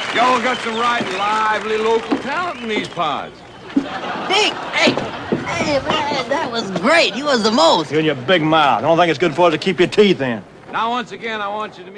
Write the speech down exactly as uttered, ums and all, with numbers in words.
Y'all got some right lively local talent in these pods. Hey, hey, hey, man, that was great. You was the most. You and your big mouth. I don't think it's good for us to keep your teeth in. Now, once again, I want you to meet